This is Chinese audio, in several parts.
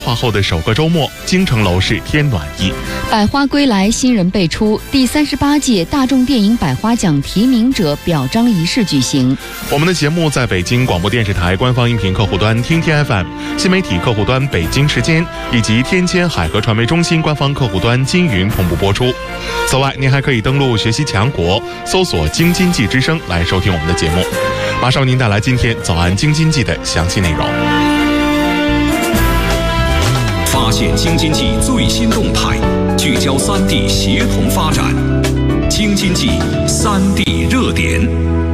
化后的首个周末，京城楼市添暖意。 百花归来，新人辈出。第38届大众电影百花奖提名者表彰仪式举行。 我们的节目在北京广播电视台官方音频客户端听天 FM、新媒体客户端北京时间以及天津海河传媒中心官方客户端金云同步播出。此外，您还可以登录学习强国，搜索京津冀之声来收听我们的节目。马上为您带来今天早安京津冀的详细内容。 发现京津冀最新动态，聚焦3地协同发展。京津冀3地热点。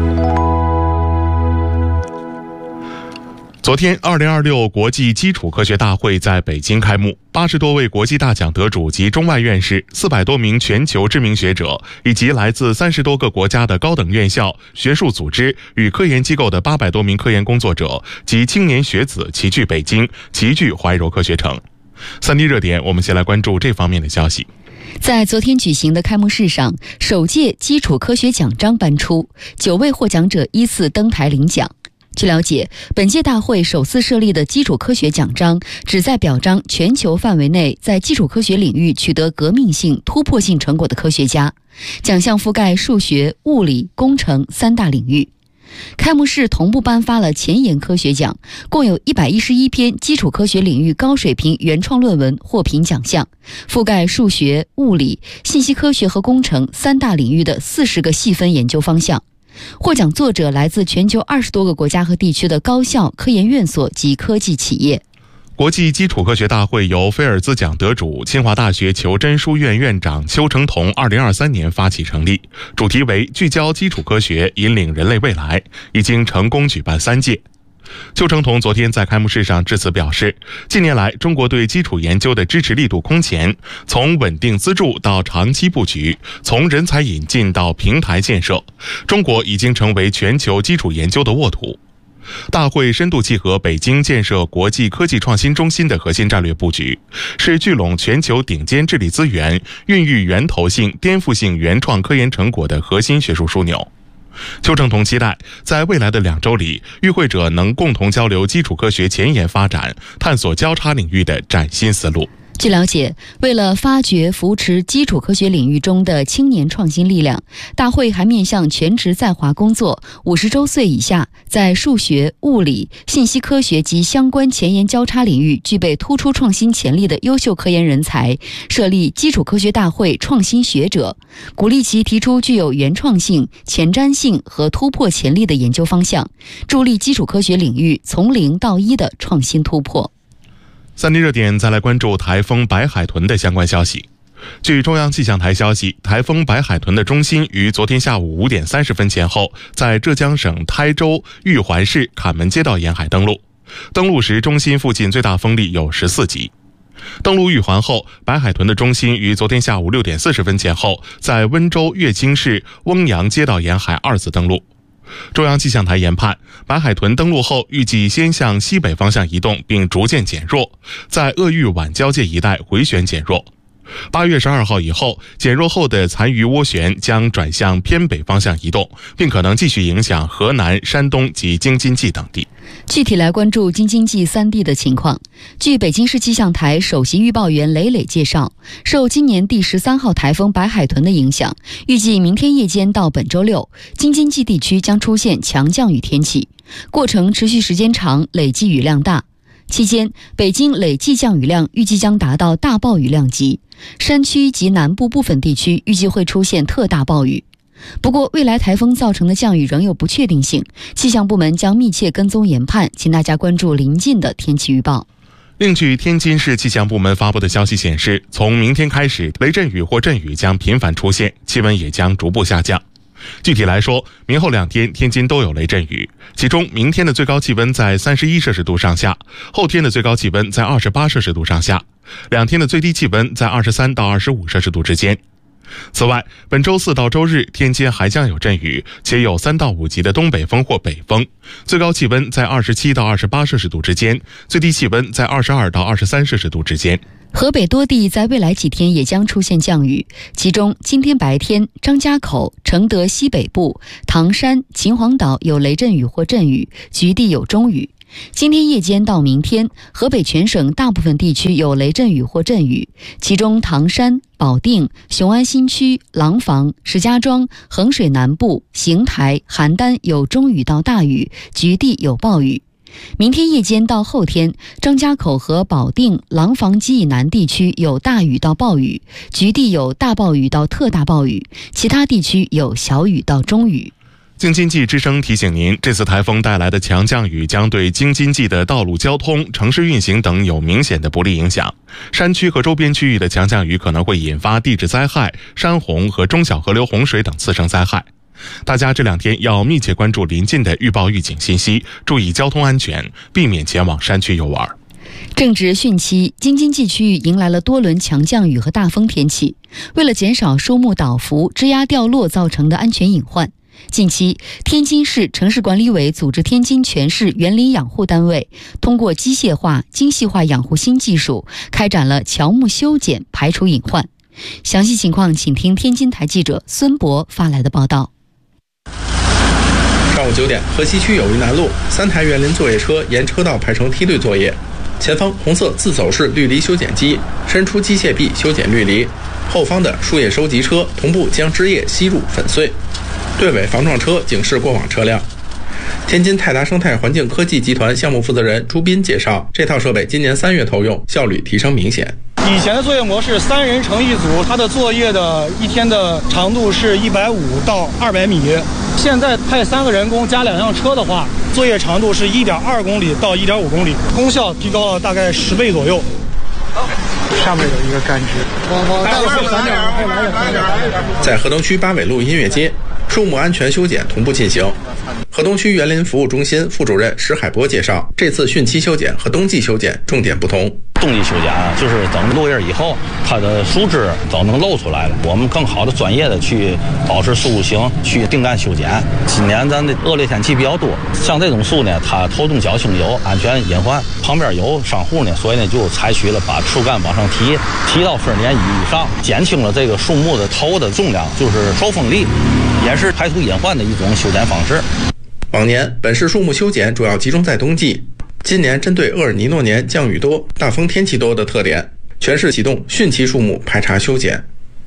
昨天，2026国际基础科学大会在北京开幕，80多位国际大奖得主及中外院士，400多名全球知名学者，以及来自30多个国家的高等院校、学术组织与科研机构的800多名科研工作者及青年学子齐聚北京，齐聚怀柔科学城。3地热点，我们先来关注这方面的消息。 在昨天举行的开幕式上，首届基础科学奖章颁出，9位获奖者依次登台领奖。据了解，本届大会首次设立的基础科学奖章，旨在表彰全球范围内在基础科学领域取得革命性、突破性成果的科学家。奖项覆盖数学、物理、工程3大领域。开幕式同步颁发了前沿科学奖，共有111篇基础科学领域高水平原创论文获评奖项，覆盖数学、物理、信息科学和工程3大领域的40个细分研究方向。获奖作者来自全球20多个国家和地区的高校、科研院所及科技企业。 国际基础科学大会由菲尔兹奖得主、清华大学裘真书院院长邱成桐2023年发起成立，主题为聚焦基础科学，引领人类未来，已经成功举办3届。邱成桐昨天在开幕式上致辞表示，近年来中国对基础研究的支持力度空前，从稳定资助到长期布局，从人才引进到平台建设，中国已经成为全球基础研究的沃土。大会深度契合北京建设国际科技创新中心的核心战略布局，是聚拢全球顶尖智力资源、孕育源头性、颠覆性原创科研成果的核心学术枢纽。邱成桐期待在未来的2周里，与会者能共同交流基础科学前沿发展，探索交叉领域的崭新思路。 据了解，为了发掘扶持基础科学领域中的青年创新力量，大会还面向全职在华工作、50周岁以下，在数学、物理、信息科学及相关前沿交叉领域具备突出创新潜力的优秀科研人才，设立基础科学大会创新学者，鼓励其提出具有原创性、前瞻性和突破潜力的研究方向，助力基础科学领域从0到1的创新突破。 3地热点，再来关注台风白海豚的相关消息。据中央气象台消息，台风白海豚的中心于昨天下午5点30分前后，在浙江省台州玉环市坎门街道沿海登陆。登陆时，中心附近最大风力有14级。登陆玉环后，白海豚的中心于昨天下午6点40分前后，在温州乐清市翁阳街道沿海2次登陆。中央气象台研判，白海豚登陆后预计先向西北方向移动，并逐渐减弱，在鄂豫皖交界一带回旋减弱。8月12号以后，减弱后的残余涡旋将转向偏北方向移动，并可能继续影响河南、山东及京津冀等地。 具体来关注京津冀3地的情况。据北京市气象台首席预报员雷磊介绍，受今年第13号台风白海豚的影响，预计明天夜间到本周6，京津冀地区将出现强降雨天气，过程持续时间长，累计雨量大。期间，北京累计降雨量预计将达到大暴雨量级，山区及南部部分地区预计会出现特大暴雨。不过，未来台风造成的降雨仍有不确定性，气象部门将密切跟踪研判，请大家关注临近的天气预报。 另据天津市气象部门发布的消息显示，从明天开始，雷阵雨或阵雨将频繁出现，气温也将逐步下降。具体来说，明后2天天津都有雷阵雨，其中明天的最高气温在31摄氏度上下，后天的最高气温在28摄氏度上下，2天的最低气温在23到25摄氏度之间。此外，本周4到周日天津还将有阵雨，且有3到5级的东北风或北风，最高气温在27到28摄氏度之间，最低气温在22到23摄氏度之间。 河北多地在未来几天也将出现降雨，其中今天白天张家口、承德西北部、唐山、秦皇岛有雷阵雨或阵雨，局地有中雨。 今天夜间到明天，河北全省大部分地区有雷阵雨或阵雨，其中唐山、保定、雄安新区、廊坊、石家庄、衡水南部、邢台、邯郸有中雨到大雨，局地有暴雨。明天夜间到后天，张家口和保定、廊坊及以南地区有大雨到暴雨，局地有大暴雨到特大暴雨，其他地区有小雨到中雨。 京津冀之声提醒您，这次台风带来的强降雨将对京津冀的道路交通、城市运行等有明显的不利影响。山区和周边区域的强降雨可能会引发地质灾害、山洪和中小河流洪水等次生灾害。大家这2天要密切关注临近的预报预警信息，注意交通安全，避免前往山区游玩。 正值汛期，京津冀区域迎来了多轮强降雨和大风天气。为了减少树木倒伏、枝桠掉落造成的安全隐患，近期，天津市城市管理委组织天津全市园林养护单位，通过机械化、精细化养护新技术，开展了乔木修剪，排除隐患。详细情况，请听天津台记者孙博发来的报道。 上午9点，河西区友谊南路3台园林作业车沿车道排成梯队作业，前方红色自走式绿篱修剪机伸出机械臂修剪绿篱，后方的树叶收集车同步将枝叶吸入粉碎。队尾防撞车警示过往车辆。天津泰达生态环境科技集团项目负责人朱斌介绍，这套设备今年3月投用，效率提升明显。 以前的作业模式3人成一组，它的作业的一天的长度是150到200米。现在派3个人工加2辆车的话，作业长度是1.2公里到1.5公里，功效提高了大概10倍左右。上面有一个杆直， 在河东区八纬路音乐街，树木安全修剪同步进行。河东区园林服务中心副主任石海波介绍，这次汛期修剪和冬季修剪重点不同。 冬季修剪就是等落叶以后，它的树枝都能露出来了，我们更好的专业的去保持树形，去定干修剪。今年咱的恶劣天气比较多，像这种树呢，它头重脚轻有安全隐患，旁边有商户呢，所以呢就采取了把树干往上提到分年以上，减轻了这个树木的头的重量，就是受风力，也是排除隐患的一种修剪方式。 往年本市树木修剪主要集中在冬季，今年针对厄尔尼诺年降雨多、大风天气多的特点，全市启动汛期树木排查修剪。